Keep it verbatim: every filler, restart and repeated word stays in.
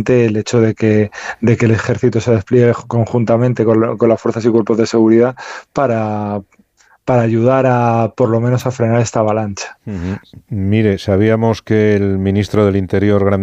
importante el hecho de que, de que el ejército se despliegue conjuntamente con, lo, con las fuerzas y cuerpos de seguridad para, para ayudar a, por lo menos, a frenar esta avalancha. Uh-huh. Mire, sabíamos que el ministro del Interior, Grande